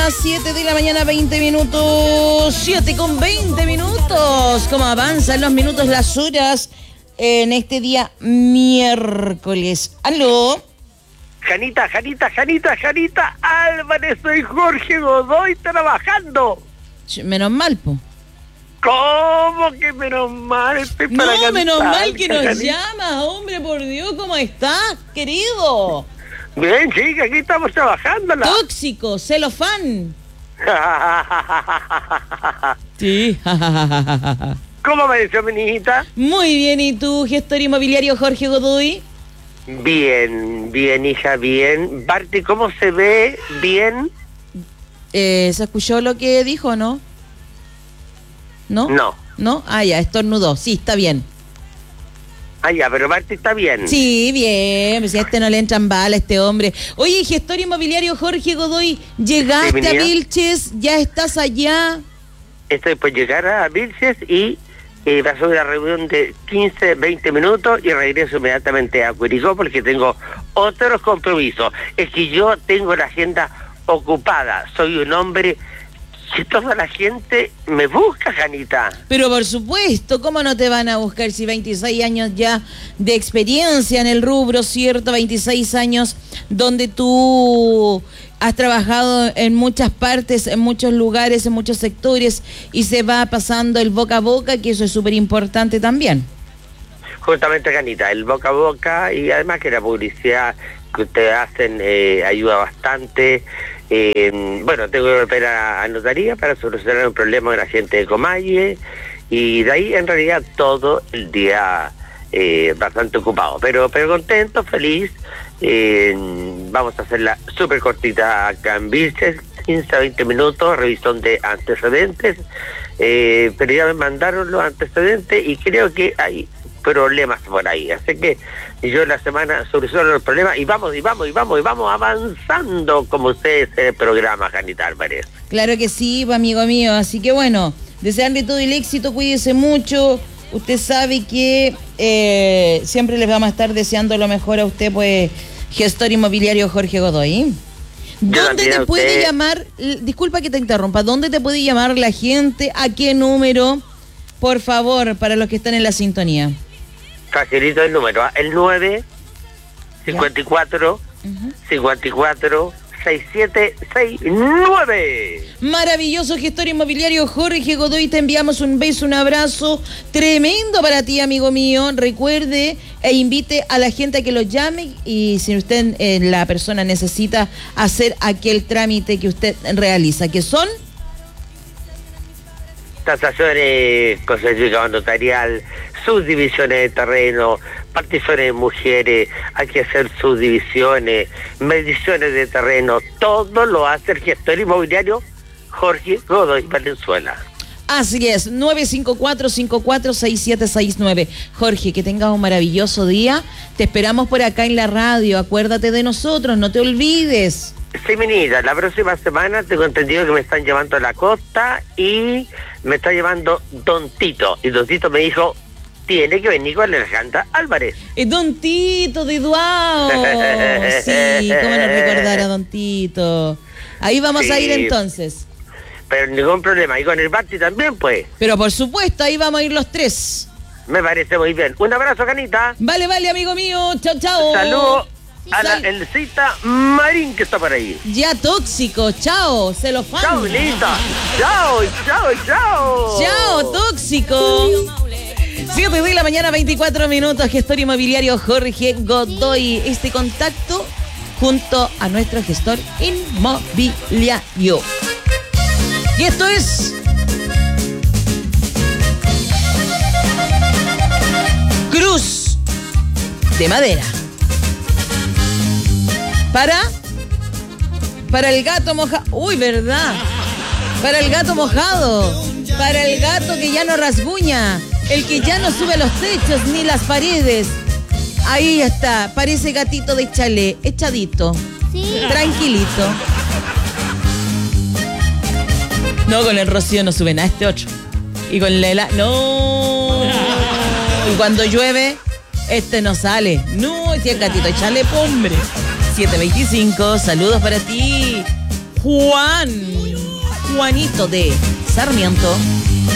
las 7 de la mañana, 20 minutos. 7:20. ¿Cómo avanzan los minutos, las horas en este día miércoles? ¿Aló? Janita Álvarez, soy Jorge Godoy trabajando. Menos mal, po. ¿Cómo que menos mal? Estoy para cantar, menos mal que nos Janita. llamas, hombre, por Dios, ¿cómo estás, querido? Bien, chica, aquí estamos trabajando. Tóxico, celofán. Sí. ¿Cómo amaneció, mi niñita? Muy bien, ¿y tú, gestor inmobiliario Jorge Godoy? Bien, hija, bien. Barty, ¿cómo se ve? Bien. ¿Se escuchó lo que dijo, no? ¿No? No. ¿No? Ah, ya, estornudó. Sí, está bien. Ah, ya, pero Barty está bien. Sí, bien. Pues si a este no le entran balas, a este hombre. Oye, gestor inmobiliario Jorge Godoy, ¿llegaste Sí, a Vilches? ¿Ya estás allá? Estoy por llegar a Vilches y va a ser una reunión de 15, 20 minutos y regreso inmediatamente a Curicó porque tengo otros compromisos. Es que yo tengo la agenda ocupada. Soy un hombre que toda la gente me busca, Janita. Pero por supuesto, ¿cómo no te van a buscar si 26 años ya de experiencia en el rubro, ¿cierto? 26 años donde tú has trabajado en muchas partes, en muchos lugares, en muchos sectores y se va pasando el boca a boca, que eso es súper importante también. Justamente, Janita, el boca a boca y además que la publicidad que ustedes hacen ayuda bastante. Bueno, tengo que volver a notaría para solucionar un problema de la gente de Comalle y de ahí en realidad todo el día bastante ocupado, pero contento, feliz. Vamos a hacerla súper cortita acá en Vilches, 15 a 20 minutos, revisión de antecedentes, pero ya me mandaron los antecedentes y creo que hay problemas por ahí, así que yo en la semana soluciono los problemas y vamos avanzando como ustedes en el programa, Janita Álvarez. Claro que sí, amigo mío, así que bueno, desearle todo el éxito, cuídese mucho. Usted sabe que siempre les vamos a estar deseando lo mejor a usted, pues, gestor inmobiliario Jorge Godoy. ¿Dónde te puede llamar? Disculpa que te interrumpa. ¿Dónde te puede llamar la gente? ¿A qué número? Por favor, para los que están en la sintonía. Facilito el número, el 9 54 54 6769. Maravilloso gestor inmobiliario Jorge Godoy, te enviamos un beso, un abrazo tremendo para ti, amigo mío. Recuerde e invite a la gente a que lo llame y si usted, la persona necesita hacer aquel trámite que usted realiza, que son tasaciones con certificado notarial, subdivisiones de terreno, particiones de mujeres, hay que hacer subdivisiones, mediciones de terreno, todo lo hace el gestor inmobiliario Jorge Godoy Valenzuela. Así es, 954-546769. Jorge, que tengas un maravilloso día. Te esperamos por acá en la radio. Acuérdate de nosotros, no te olvides. Sí, menina, la próxima semana tengo entendido que me están llevando a la costa y me está llevando Don Tito. Y Don Tito me dijo, tiene que venir con Alejandra Álvarez. Don Tito de Duao. Sí, cómo no recordar a Don Tito. Ahí vamos a ir entonces. Pero ningún problema. Y con el Barty también, pues. Pero por supuesto, ahí vamos a ir los tres. Me parece muy bien. Un abrazo, Canita. Vale, amigo mío. Chao, chao. Saludos a la Elcita Marín que está por ahí. Ya tóxico. Chao, celofán. Chao, Lita. Chao. Chao, tóxico. 7 de la mañana, 24 minutos. Gestor inmobiliario Jorge Godoy. Este contacto junto a nuestro gestor inmobiliario. Y esto es Cruz de Madera. Para el gato mojado. Uy, ¿verdad? Para el gato mojado. Para el gato que ya no rasguña. El que ya no sube los techos ni las paredes. Ahí está. Parece gatito de chalet. Echadito. Sí. Tranquilito. No, con el rocío no sube nada, este otro. Y con la helada, no. Y cuando llueve, este no sale. No, si el gatito, échale, hombre. 725, saludos para ti. Juanito de Sarmiento.